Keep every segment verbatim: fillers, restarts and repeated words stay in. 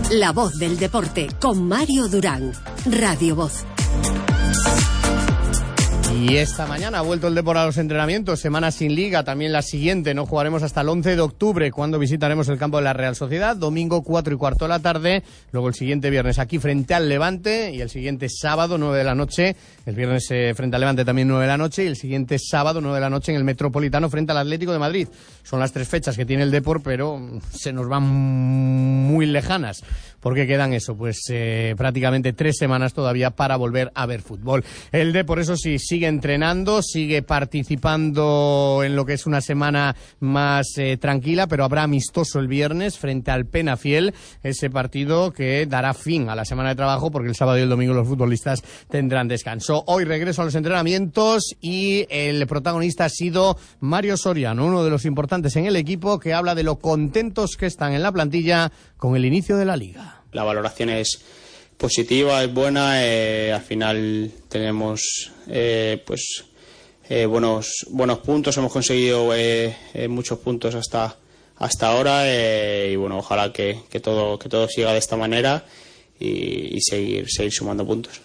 La voz del deporte con Mario Durán. Radio Voz. Y esta mañana ha vuelto el Depor a los entrenamientos, semana sin liga, también la siguiente, no jugaremos hasta el once de octubre, cuando visitaremos el campo de la Real Sociedad, domingo cuatro y cuarto de la tarde, luego el siguiente viernes aquí frente al Levante, y el siguiente sábado nueve de la noche, el viernes eh, frente al Levante también nueve de la noche, y el siguiente sábado nueve de la noche en el Metropolitano frente al Atlético de Madrid. Son las tres fechas que tiene el Depor, pero se nos van muy lejanas, porque quedan eso, pues eh, prácticamente tres semanas todavía para volver a ver fútbol. El Depor, eso sí, sigue entrenando, sigue participando en lo que es una semana más eh, tranquila, pero habrá amistoso el viernes frente al Penafiel, ese partido que dará fin a la semana de trabajo, porque el sábado y el domingo los futbolistas tendrán descanso. Hoy regreso a los entrenamientos y el protagonista ha sido Mario Soriano, uno de los importantes en el equipo, que habla de lo contentos que están en la plantilla con el inicio de la liga. La valoración es positiva, es buena, eh, al final tenemos eh, pues eh, buenos buenos puntos, hemos conseguido eh, eh, muchos puntos hasta hasta ahora eh, y bueno, ojalá que, que todo que todo siga de esta manera y, y seguir seguir sumando puntos.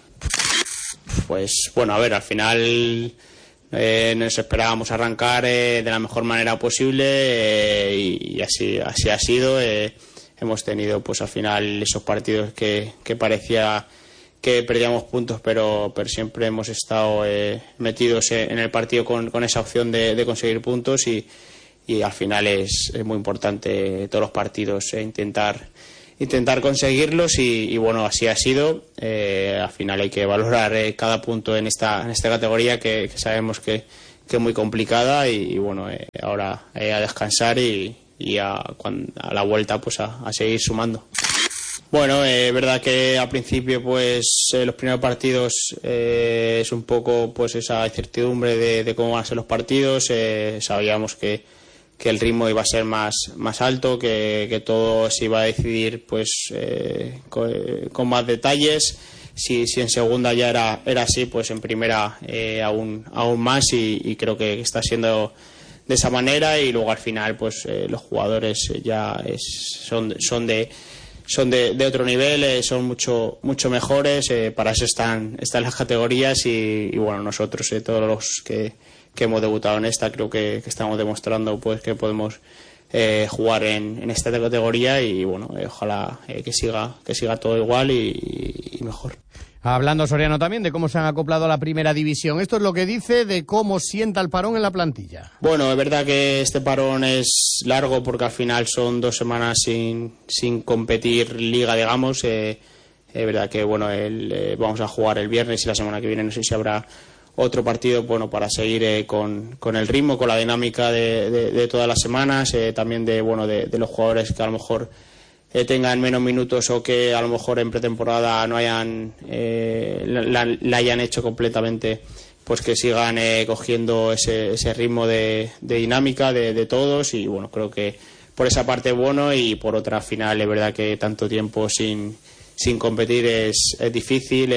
Pues bueno, a ver, al final eh, nos esperábamos arrancar eh, de la mejor manera posible eh, y, y así así ha sido. eh, Hemos tenido pues al final esos partidos que, que parecía que perdíamos puntos, pero, pero siempre hemos estado eh, metidos en el partido con, con esa opción de, de conseguir puntos y, y al final es, es muy importante todos los partidos eh, intentar intentar conseguirlos y, y bueno, así ha sido. Eh, al final hay que valorar eh, cada punto en esta en esta categoría que, que sabemos que, que es muy complicada y, y bueno, eh, ahora eh, a descansar y y a, a la vuelta pues a, a seguir sumando. Bueno, es eh, verdad que al principio pues eh, los primeros partidos eh, es un poco pues esa incertidumbre de, de cómo van a ser los partidos. eh, sabíamos que, que el ritmo iba a ser más, más alto, que, que todo se iba a decidir pues eh, con, con más detalles. Si, si en segunda ya era, era así, pues en primera eh, aún, aún más y, y creo que está siendo de esa manera y luego al final pues eh, los jugadores ya es, son, son de son de, de otro nivel, eh, son mucho mucho mejores, eh, para eso están están las categorías y, y bueno, nosotros eh, todos los que, que hemos debutado en esta creo que, que estamos demostrando pues que podemos eh, jugar en, en esta categoría y bueno, eh, ojalá eh, que siga que siga todo igual y, y mejor. Hablando Soriano también de cómo se han acoplado a la primera división. Esto es lo que dice de cómo sienta el parón en la plantilla. Bueno, es verdad que este parón es largo porque al final son dos semanas sin, sin competir liga, digamos. Eh, es verdad que bueno, el, eh, vamos a jugar el viernes y la semana que viene no sé si habrá otro partido, bueno, para seguir eh, con, con el ritmo, con la dinámica de, de, de todas las semanas, eh, también de bueno de, de los jugadores que a lo mejor Eh, tengan menos minutos o que a lo mejor en pretemporada no hayan eh, la, la hayan hecho completamente, pues que sigan eh, cogiendo ese, ese ritmo de, de dinámica de, de todos y bueno, creo que por esa parte bueno y por otra final es verdad que tanto tiempo sin sin competir es, es difícil,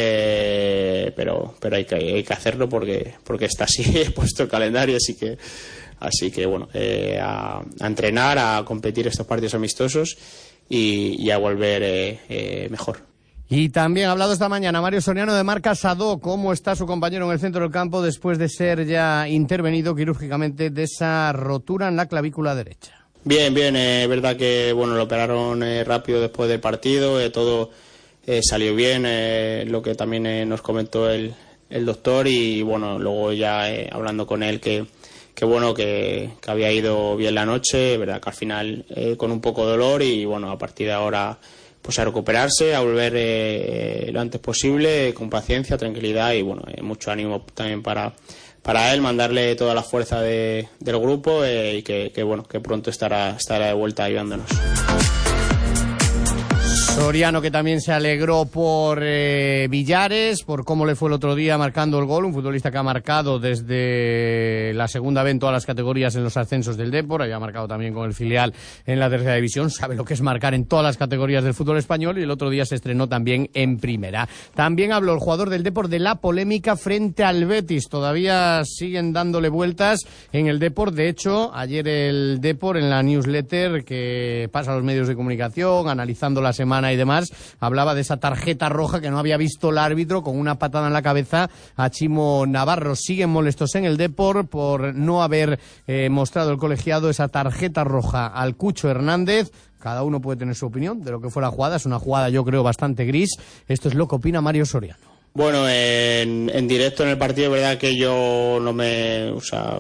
eh, pero pero hay que hay que hacerlo porque porque está así he puesto el calendario, así que así que bueno, eh, a, a entrenar, a competir estos partidos amistosos Y, y a volver eh, eh, mejor. Y también ha hablado esta mañana Mario Soriano de Marc Sadó, cómo está su compañero en el centro del campo después de ser ya intervenido quirúrgicamente de esa rotura en la clavícula derecha. Bien, bien, es eh, verdad que bueno, lo operaron eh, rápido después del partido, eh, todo eh, salió bien, eh, lo que también eh, nos comentó el, el doctor y bueno, luego ya eh, hablando con él que que bueno, que, que había ido bien la noche, verdad que al final eh, con un poco de dolor y bueno, a partir de ahora pues a recuperarse, a volver eh, lo antes posible, con paciencia, tranquilidad y bueno, eh, mucho ánimo también para, para él, mandarle toda la fuerza de, del grupo eh, y que, que bueno, que pronto estará, estará de vuelta ayudándonos. Soriano, que también se alegró por eh, Villares, por cómo le fue el otro día marcando el gol, un futbolista que ha marcado desde la segunda vez en todas las categorías en los ascensos del Depor, había marcado también con el filial en la tercera división, sabe lo que es marcar en todas las categorías del fútbol español y el otro día se estrenó también en primera. También habló el jugador del Depor de la polémica frente al Betis, todavía siguen dándole vueltas en el Depor, de hecho, ayer el Depor en la newsletter que pasa a los medios de comunicación, analizando la semana semana y demás, hablaba de esa tarjeta roja que no había visto el árbitro con una patada en la cabeza a Chimo Navarro. Siguen molestos en el Depor por no haber eh, mostrado el colegiado esa tarjeta roja al Cucho Hernández. Cada uno puede tener su opinión de lo que fue la jugada. Es una jugada, yo creo, bastante gris. Esto es lo que opina Mario Soriano. Bueno, en, en directo en el partido, verdad que yo no me... O sea,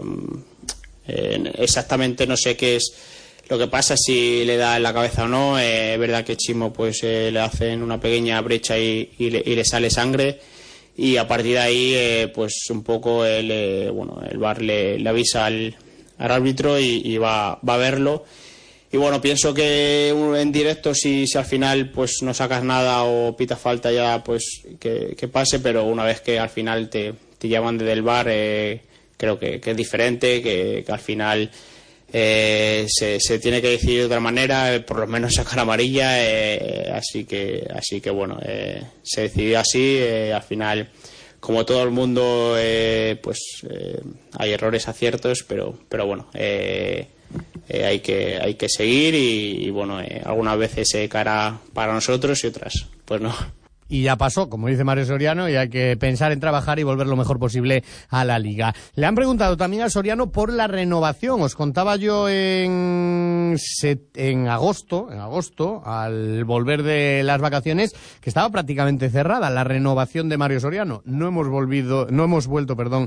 eh, exactamente no sé qué es lo que pasa, si le da en la cabeza o no. Es eh, verdad que Chimo pues eh, le hacen una pequeña brecha y, y, le, y le sale sangre. Y a partir de ahí, eh, pues un poco el, eh, bueno, el V A R le, le avisa al, al árbitro y, y va, va a verlo. Y bueno, pienso que en directo si, si al final pues no sacas nada o pita falta ya pues que, que pase, pero una vez que al final te, te llaman desde el V A R eh, creo que, que es diferente, que, que al final eh, se, se tiene que decidir de otra manera, eh, por lo menos sacar amarilla, eh, así que así que bueno, eh, se decidió así, eh, al final como todo el mundo eh, pues eh, hay errores, aciertos, pero, pero bueno, eh, Eh, hay que hay que seguir y, y bueno, eh, algunas veces se eh, caerá para nosotros y otras pues no. Y ya pasó, como dice Mario Soriano, y hay que pensar en trabajar y volver lo mejor posible a la Liga. Le han preguntado también a Soriano por la renovación. Os contaba yo en, en agosto, en agosto, al volver de las vacaciones, que estaba prácticamente cerrada la renovación de Mario Soriano. No hemos volvido, no hemos vuelto, perdón,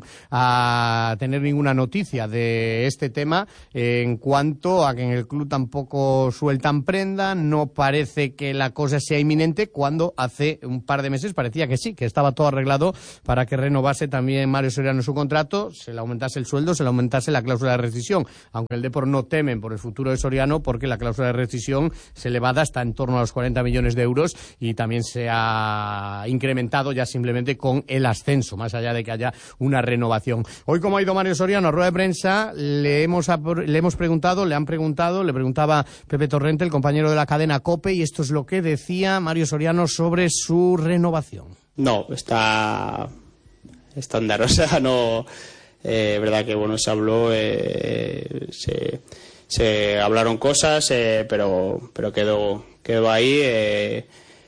a tener ninguna noticia de este tema en cuanto a que en el club tampoco sueltan prenda. No parece que la cosa sea inminente, cuando hace un par de meses parecía que sí, que estaba todo arreglado para que renovase también Mario Soriano su contrato, se le aumentase el sueldo, se le aumentase la cláusula de rescisión, aunque el Depor no temen por el futuro de Soriano porque la cláusula de rescisión se elevada hasta en torno a los cuarenta millones de euros y también se ha incrementado ya simplemente con el ascenso, más allá de que haya una renovación. Hoy, como ha ido Mario Soriano a rueda de prensa, le hemos, le hemos preguntado, le han preguntado, le preguntaba Pepe Torrente, el compañero de la cadena COPE, y esto es lo que decía Mario Soriano sobre su renovación. No, está está andarosa, no, eh, verdad que bueno, se habló, eh, se, se hablaron cosas, eh, pero pero quedó quedó ahí. Eh,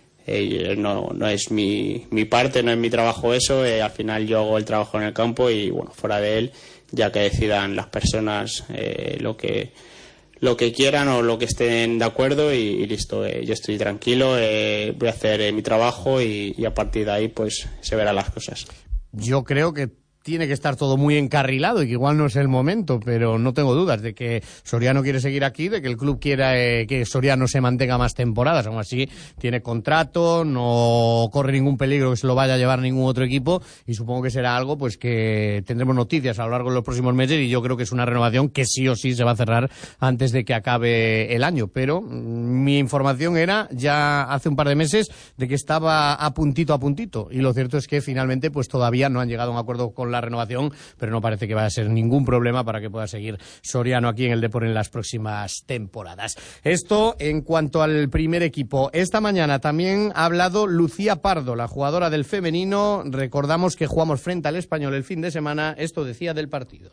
eh, no no es mi mi parte, no es mi trabajo eso. Eh, al final yo hago el trabajo en el campo y bueno, fuera de él, ya que decidan las personas eh, lo que lo que quieran o lo que estén de acuerdo y, y listo, eh, yo estoy tranquilo, eh, voy a hacer eh, mi trabajo y, y a partir de ahí pues se verán las cosas. Yo creo que tiene que estar todo muy encarrilado y que igual no es el momento, pero no tengo dudas de que Soriano quiere seguir aquí, de que el club quiera eh, que Soriano se mantenga más temporadas. Aún así, tiene contrato, no corre ningún peligro que se lo vaya a llevar ningún otro equipo y supongo que será algo pues que tendremos noticias a lo largo de los próximos meses y yo creo que es una renovación que sí o sí se va a cerrar antes de que acabe el año. Pero mm, mi información era ya hace un par de meses de que estaba a puntito a puntito y lo cierto es que finalmente pues todavía no han llegado a un acuerdo con la renovación, pero no parece que vaya a ser ningún problema para que pueda seguir Soriano aquí en el Depor en las próximas temporadas. Esto en cuanto al primer equipo. Esta mañana también ha hablado Lucía Pardo, la jugadora del femenino. Recordamos que jugamos frente al Español el fin de semana. Esto decía del partido.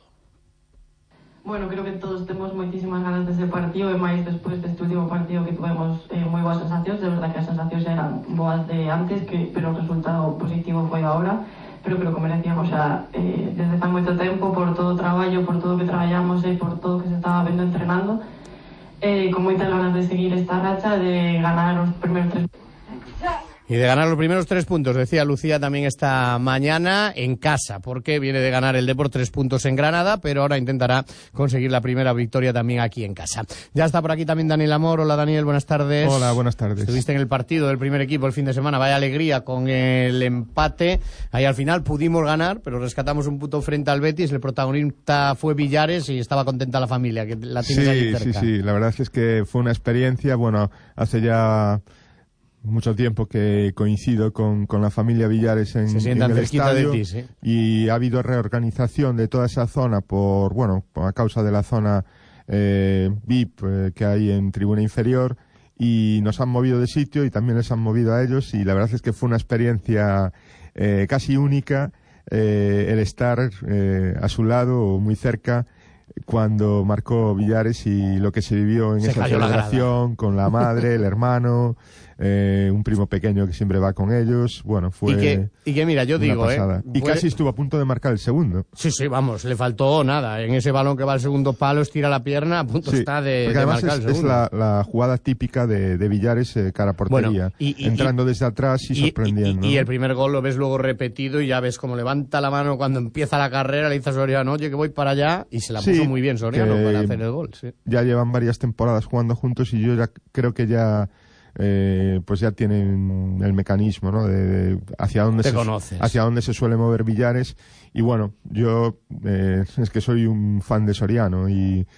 Bueno, creo que todos tenemos muchísimas ganas de ese partido, e máis despois deste último partido que tuvemos eh, moi boas sensacións. De verdad que as sensacións eran boas de antes, que, pero o resultado positivo foi agora. Pero creo que merecíamos xa eh, desde tan moito tempo por todo o traballo, por todo o que traballamos e eh, por todo o que se estaba vendo entrenando, eh, con moitas ganas de seguir esta racha, de ganar os primeiros tres. Y de ganar los primeros tres puntos, decía Lucía también esta mañana en casa, porque viene de ganar el Depor tres puntos en Granada, pero ahora intentará conseguir la primera victoria también aquí en casa. Ya está por aquí también Daniel Amor. Hola Daniel, buenas tardes. Hola, buenas tardes. Estuviste en el partido del primer equipo el fin de semana, vaya alegría con el empate. Ahí al final pudimos ganar, pero rescatamos un punto frente al Betis, el protagonista fue Villares y estaba contenta la familia, que la tienes sí, ahí cerca. Sí, sí, la verdad es que fue una experiencia, bueno, hace ya mucho tiempo que coincido con, con la familia Villares en, Se en el estadio de ti, ¿sí? Y ha habido reorganización de toda esa zona por, bueno, a causa de la zona eh, V I P eh, que hay en tribuna inferior y nos han movido de sitio y también les han movido a ellos y la verdad es que fue una experiencia eh, casi única eh, el estar eh, a su lado o muy cerca cuando marcó Villares y lo que se vivió en se esa celebración con la madre, el hermano, eh, un primo pequeño que siempre va con ellos. Bueno, fue y que, y que mira, yo digo, pasada. eh, y fue... casi estuvo a punto de marcar el segundo. Sí, sí, vamos, le faltó nada. En ese balón que va al segundo palo, estira la pierna, a punto sí, está de, de además marcar es, el segundo. es la, la jugada típica de, de Villares, eh, cara a portería, bueno, y, y, entrando y, desde atrás y, y sorprendiendo. Y, y, y el primer gol lo ves luego repetido y ya ves cómo levanta la mano cuando empieza la carrera, le dice a Soriano, oye, que voy para allá, y se la puso sí, muy bien Soriano para hacer el gol. Sí. Ya llevan varias temporadas jugando juntos y yo ya creo que ya eh, pues ya tienen el mecanismo, ¿no? De, de hacia dónde Te se conoces. hacia dónde se suele mover Villares. Y bueno, yo eh, es que soy un fan de Soriano y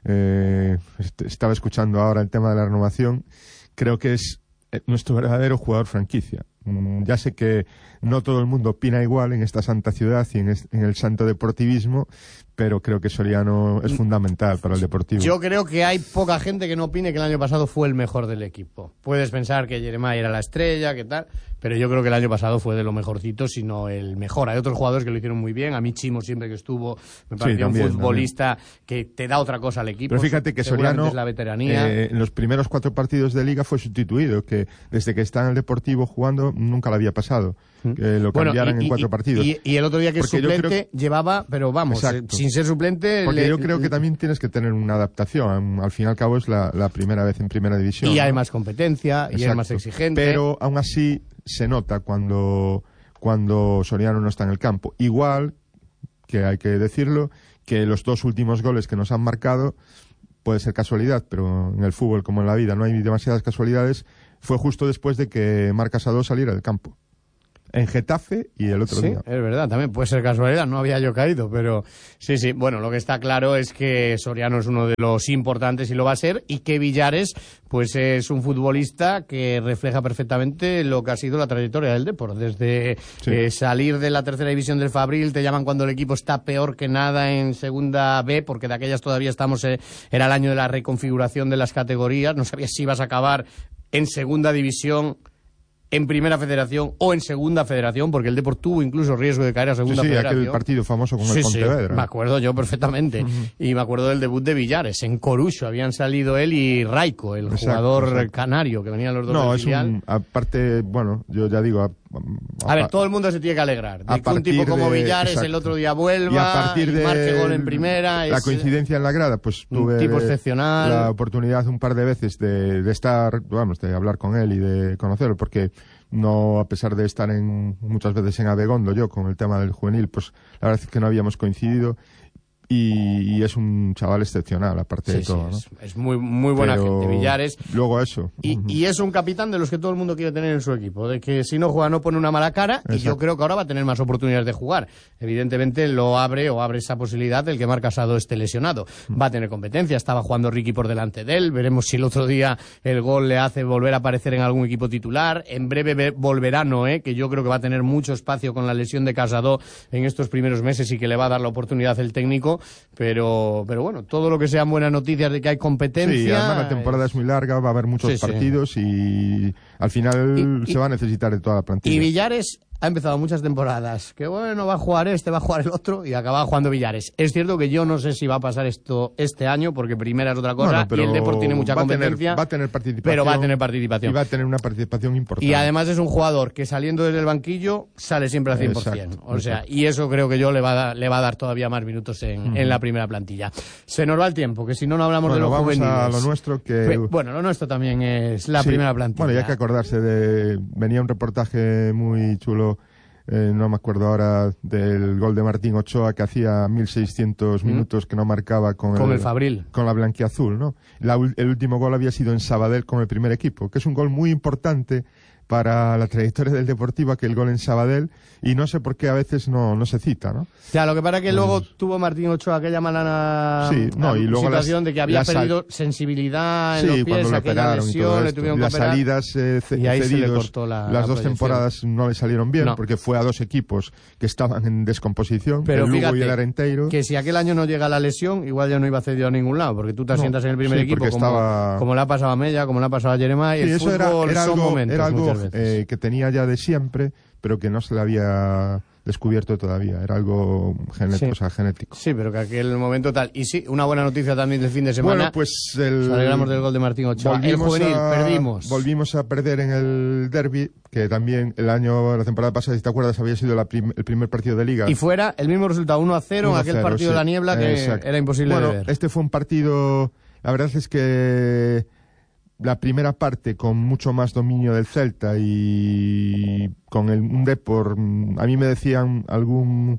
eh, est estaba escuchando ahora el tema de la renovación. Creo que es nuestro verdadero jugador franquicia. Mm, ya sé que no todo el mundo opina igual en esta santa ciudad y en, es, en el santo deportivismo, pero creo que Soriano es fundamental para el Deportivo. Yo creo que hay poca gente que no opine que el año pasado fue el mejor del equipo. Puedes pensar que Jeremai era la estrella, que tal, pero yo creo que el año pasado fue de lo mejorcito, sino el mejor. Hay otros jugadores que lo hicieron muy bien. A mí Chimo, siempre que estuvo, me pareció sí, también, un futbolista también. Que te da otra cosa al equipo. Pero fíjate que Soriano, es la veteranía. Eh, en los primeros cuatro partidos de Liga fue sustituido, que desde que está en el Deportivo jugando nunca le había pasado. Que lo cambiaran bueno, y, en cuatro y, partidos. Y, y el otro día que Porque suplente creo... llevaba, pero vamos, eh, sin ser suplente... Porque le... yo creo que también tienes que tener una adaptación. Al fin y al cabo es la, la primera vez en primera división. Y ¿no? hay más competencia, Exacto. y es más exigente. Pero aún así se nota cuando, cuando Soriano no está en el campo. Igual, que hay que decirlo, que los dos últimos goles que nos han marcado, puede ser casualidad, pero en el fútbol como en la vida no hay demasiadas casualidades, fue justo después de que Marc Casado saliera del campo. En Getafe y el otro sí, día. Es verdad, también puede ser casualidad, no había yo caído, pero sí, sí, bueno, lo que está claro es que Soriano es uno de los importantes y lo va a ser, y que Villares, pues es un futbolista que refleja perfectamente lo que ha sido la trayectoria del Depor, desde sí. eh, salir de la tercera división del Fabril, te llaman cuando el equipo está peor que nada en segunda B, porque de aquellas todavía estamos, eh, era el año de la reconfiguración de las categorías, no sabías si ibas a acabar en segunda división, en primera federación o en segunda federación, porque el Depor tuvo incluso riesgo de caer a segunda sí, sí, federación. aquel partido famoso con sí, el Pontevedra. Sí, me acuerdo yo perfectamente. Uh-huh. Y me acuerdo del debut de Villares. En Corucho habían salido él y Raico, el exacto, jugador exacto. canario, que venían los dos no, del filial. No, es un... Aparte, bueno, yo ya digo... A, a, a ver, todo el mundo se tiene que alegrar. De que un tipo como de, Villares exacto. el otro día vuelva y, a partir de y marque gol en primera. La es, coincidencia en la grada, pues tuve un tipo excepcional. La oportunidad un par de veces de, de estar, vamos, de hablar con él y de conocerlo, porque... No, a pesar de estar en muchas veces en Abegondo yo con el tema del juvenil, pues la verdad es que no habíamos coincidido y, y es un chaval excepcional aparte sí, de todo, sí, ¿no? es, es muy muy buena Pero gente, Villares. Luego eso. Y, uh-huh. y es un capitán de los que todo el mundo quiere tener en su equipo, de que si no juega no pone una mala cara. Exacto. Y yo creo que ahora va a tener más oportunidades de jugar. Evidentemente lo abre o abre esa posibilidad del que Marc Casado esté lesionado. Uh-huh. Va a tener competencia, estaba jugando Ricky por delante de él, veremos si el otro día el gol le hace volver a aparecer en algún equipo titular. En breve volverá Noé, que yo creo que va a tener mucho espacio con la lesión de Casado en estos primeros meses y que le va a dar la oportunidad el técnico, pero pero bueno, todo lo que sean buenas noticias de que hay competencia. Sí, además la temporada es, es muy larga, va a haber muchos sí, partidos sí. y al final y, se va a necesitar de toda la plantilla. Y Villares ha empezado muchas temporadas, que bueno, va a jugar este, va a jugar el otro, y acaba jugando Villares. Es cierto que yo no sé si va a pasar esto este año, porque primera es otra cosa, bueno, y el Depor tiene mucha va competencia. Tener, va a tener participación. Pero va a tener participación. Y va a tener una participación importante. Y además es un jugador que saliendo desde el banquillo sale siempre al cien por cien. Exacto, o sea, exacto. Y eso creo que yo le va a dar, le va a dar todavía más minutos en, uh-huh. en la primera plantilla. Se nos va el tiempo, que si no, no hablamos bueno, de los vamos juveniles. A lo nuestro que... Pe bueno, lo nuestro también es la sí. primera plantilla. Bueno, y hay que acordarse de... Venía un reportaje muy chulo... Eh, no me acuerdo ahora del gol de Martín Ochoa que hacía mil seiscientos mm. minutos que no marcaba con, con el, el Fabril, con la blanquiazul, ¿no? La, el último gol había sido en Sabadell con el primer equipo, que es un gol muy importante para la trayectoria del Deportivo, aquel gol en Sabadell, y no sé por qué a veces no, no se cita, ¿no? O sea, lo que pasa es que pues... luego tuvo Martín Ochoa aquella mala sí, no, y luego situación las, de que había perdido sal... sensibilidad en sí, los pies, cuando le aquella lesión, le tuvieron que las operar, salidas eh, y ahí cedidos, se le cortó la, las la dos proyección. temporadas no le salieron bien, no. porque fue a dos equipos que estaban en descomposición, pero el Lugo fíjate, y el Arenteiro. Que si aquel año no llega la lesión, igual ya no iba cedido a ningún lado, porque tú te asientas no, en el primer sí, equipo como, estaba... como le ha pasado a Mella, como le ha pasado a Jeremai, sí, el eso fútbol era, era son algo, momentos era algo muchas veces. Eh, que tenía ya de siempre, pero que no se le había descubierto todavía, era algo genet sí. o sea, genético. Sí, pero que aquel momento tal. Y sí, una buena noticia también del fin de semana. Bueno, pues el, nos alegramos del gol de Martín Ochoa. El juvenil, a, perdimos. Volvimos a perder en el derbi, que también el año, la temporada pasada, si te acuerdas, había sido la prim, el primer partido de Liga. Y fuera el mismo resultado, uno a cero en aquel partido sí. de la niebla que Exacto. era imposible bueno, de ver. Este fue un partido, la verdad es que la primera parte con mucho más dominio del Celta y con el, un Depor, a mí me decían algún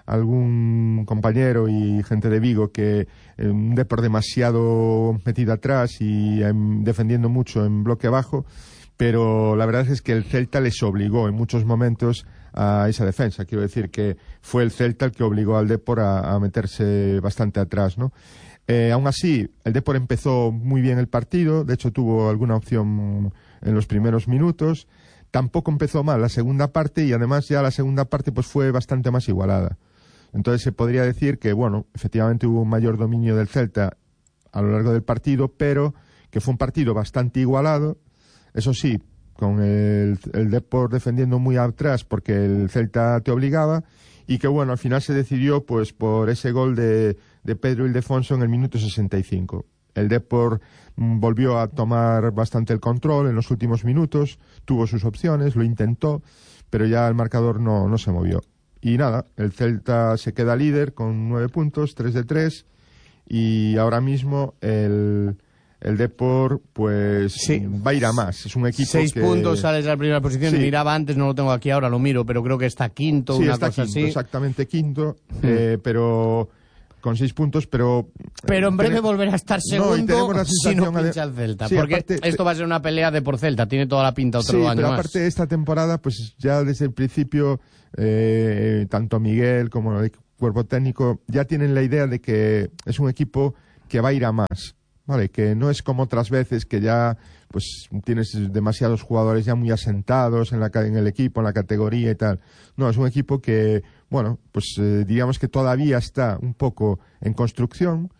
algún compañero y gente de Vigo que eh, un Depor demasiado metido atrás y eh, defendiendo mucho en bloque bajo, pero la verdad es que el Celta les obligó en muchos momentos a esa defensa. Quiero decir que fue el Celta el que obligó al Depor a, a meterse bastante atrás, ¿no? Eh, aún así, el Depor empezó muy bien el partido, de hecho tuvo alguna opción en los primeros minutos, tampoco empezó mal la segunda parte y además ya la segunda parte pues fue bastante más igualada. Entonces se podría decir que, bueno, efectivamente hubo un mayor dominio del Celta a lo largo del partido, pero que fue un partido bastante igualado, eso sí, con el, el Depor defendiendo muy atrás porque el Celta te obligaba, y que bueno, al final se decidió pues por ese gol de, de Pedro Ildefonso en el minuto sesenta y cinco. El Depor mm, volvió a tomar bastante el control en los últimos minutos, tuvo sus opciones, lo intentó, pero ya el marcador no, no se movió. Y nada, el Celta se queda líder con nueve puntos, tres de tres, y ahora mismo el... El Depor, pues, sí. va a ir a más. Es un equipo Seis que... puntos, sales a la primera posición. Sí. Miraba antes, no lo tengo aquí ahora, lo miro, pero creo que está quinto, sí, una está cosa quinto, así. exactamente quinto, mm. eh, pero con seis puntos, pero... Pero en breve volverá a estar segundo no, si no pincha el Celta. Sí, porque aparte, esto va a ser una pelea de por Celta, tiene toda la pinta otro sí, año pero más. aparte de esta temporada, pues ya desde el principio, eh, tanto Miguel como el cuerpo técnico ya tienen la idea de que es un equipo que va a ir a más. Vale, que no es como otras veces que ya pues tienes demasiados jugadores ya muy asentados en la en el equipo, en la categoría y tal. No, es un equipo que, bueno, pues eh, digamos que todavía está un poco en construcción,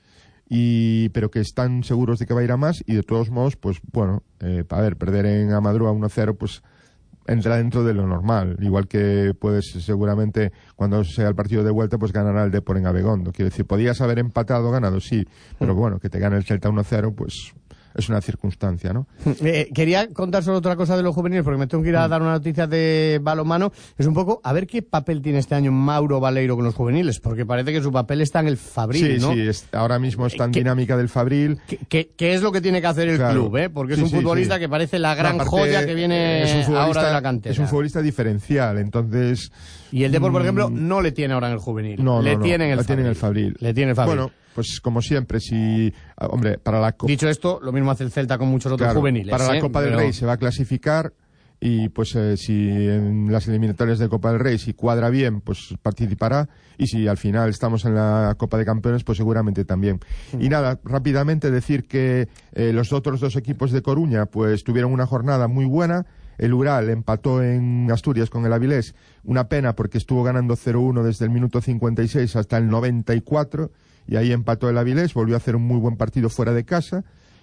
y pero que están seguros de que va a ir a más, y de todos modos, pues bueno, eh, a ver, perder en Amadrúa uno cero, pues entra dentro de lo normal, igual que puedes seguramente cuando sea el partido de vuelta pues ganará el Depor en Abegondo. Quiero decir, podías haber empatado o ganado, sí, pero bueno, que te gane el Celta uno cero pues es una circunstancia, ¿no? Eh, quería contar solo otra cosa de los juveniles, porque me tengo que ir a dar una noticia de balonmano. Es un poco, a ver qué papel tiene este año Mauro Baleiro con los juveniles, porque parece que su papel está en el Fabril, sí, ¿no? Sí, es, ahora mismo está en ¿Qué, dinámica del Fabril. ¿Qué, qué, qué es lo que tiene que hacer el claro. club, eh? Porque sí, es un sí, futbolista sí. que parece la gran no, aparte, joya que viene ahora de la cantera. Es un futbolista diferencial, entonces... Y el Depor, por mmm, ejemplo, no le tiene ahora en el juvenil. No, le no, tiene en el le Fabril. tiene en el Fabril. Le tiene el Fabril. Bueno, pues como siempre, si... Hombre, para la... Dicho esto, lo mismo hace el Celta con muchos otros claro, juveniles. Para ¿eh? la Copa del Pero... Rey se va a clasificar, y pues eh, si en las eliminatorias de Copa del Rey si cuadra bien, pues participará, y si al final estamos en la Copa de Campeones, pues seguramente también. Mm. Y nada, rápidamente decir que eh, los otros dos equipos de Coruña pues tuvieron una jornada muy buena. El Ural empató en Asturias con el Avilés, una pena porque estuvo ganando cero uno desde el minuto cincuenta y seis hasta el noventa y cuatro, y ahí empató el Avilés, volvió a hacer un muy buen partido fuera de casa,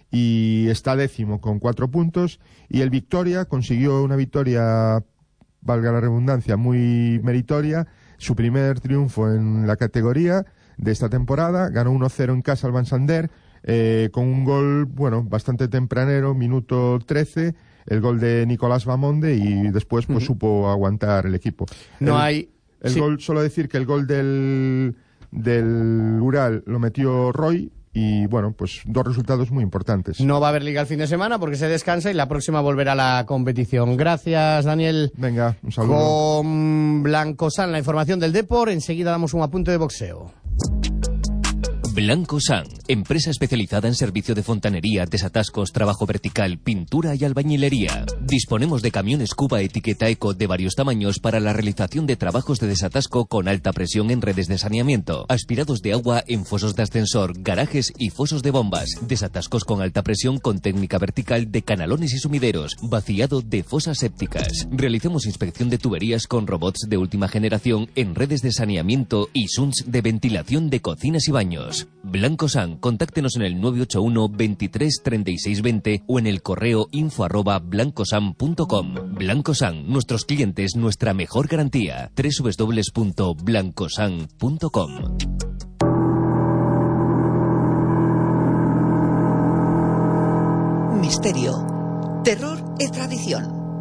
y está décimo con cuatro puntos, y el Victoria consiguió una victoria, valga la redundancia, muy meritoria, su primer triunfo en la categoría de esta temporada, ganó uno cero en casa al Vansander, eh, con un gol, bueno, bastante tempranero, minuto trece, el gol de Nicolás Bamonde, y después pues uh-huh. supo aguantar el equipo. No el, hay... El sí. gol, solo decir que el gol del, del Ural lo metió Roy, y bueno, pues dos resultados muy importantes. No va a haber liga el fin de semana porque se descansa y la próxima volverá a la competición. Gracias, Daniel. Venga, un saludo. Con Blancosan, la información del Depor. Enseguida damos un apunte de boxeo. Blancosan, empresa especializada en servicio de fontanería, desatascos, trabajo vertical, pintura y albañilería. Disponemos de camiones Cuba etiqueta Eco de varios tamaños para la realización de trabajos de desatasco con alta presión en redes de saneamiento, aspirados de agua en fosos de ascensor, garajes y fosos de bombas, desatascos con alta presión con técnica vertical de canalones y sumideros, vaciado de fosas sépticas. Realizamos inspección de tuberías con robots de última generación en redes de saneamiento y sunts de ventilación de cocinas y baños. Blancosan, contáctenos en el nueve ocho uno veintitrés treinta y seis veinte o en el correo info arroba blancosan blancosan punto com. Blancosan, nuestros clientes, nuestra mejor garantía. doble u doble u doble u punto blancosan punto com. Misterio, terror e tradición.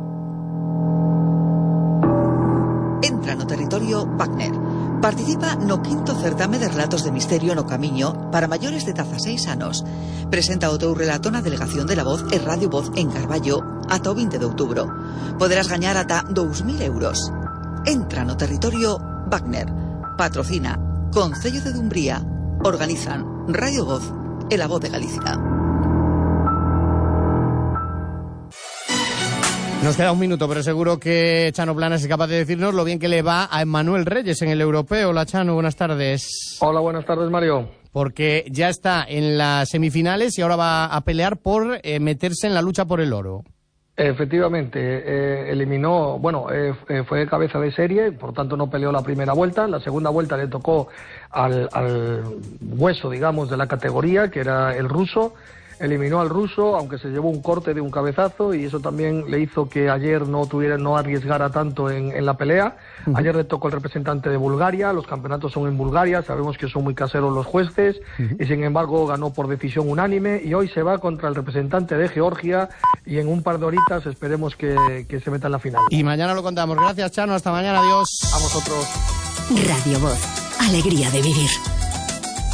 Entra no territorio Wagner. Participa no quinto certame de relatos de misterio no Camiño para maiores de dezaseis anos. Presenta o teu relato na Delegación de la Voz e Radio Voz en Carballo ata o vinte de outubro. Poderás gañar ata dous mil euros. Entra no territorio Wagner. Patrocina Concello de Dumbría. Organizan Radio Voz e La Voz de Galicia. Nos queda un minuto, pero seguro que Chano Planas es capaz de decirnos lo bien que le va a Emmanuel Reyes en el Europeo. Hola, Chano, buenas tardes. Hola, buenas tardes, Mario. Porque ya está en las semifinales y ahora va a pelear por eh, meterse en la lucha por el oro. Efectivamente, eh, eliminó, bueno, eh, fue cabeza de serie, por tanto no peleó la primera vuelta. La segunda vuelta le tocó al, al hueso, digamos, de la categoría, que era el ruso. Eliminó al ruso, aunque se llevó un corte de un cabezazo, y eso también le hizo que ayer no tuviera, no arriesgara tanto en, en la pelea. Uh-huh. Ayer le tocó el representante de Bulgaria, los campeonatos son en Bulgaria, sabemos que son muy caseros los jueces, uh-huh. y sin embargo ganó por decisión unánime, y hoy se va contra el representante de Georgia, y en un par de horitas esperemos que, que se meta en la final. Y mañana lo contamos. Gracias, Chano, hasta mañana, adiós. A vosotros. Radio Voz, alegría de vivir.